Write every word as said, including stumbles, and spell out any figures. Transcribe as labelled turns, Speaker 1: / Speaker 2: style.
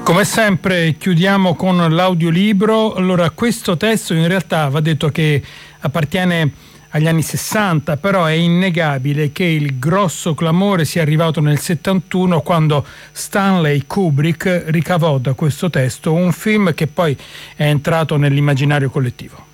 Speaker 1: Come sempre chiudiamo con l'audiolibro. Allora, questo testo in realtà va detto che appartiene agli anni sessanta, però è innegabile che il grosso clamore sia arrivato nel settantuno, quando Stanley Kubrick ricavò da questo testo un film che poi è entrato nell'immaginario collettivo.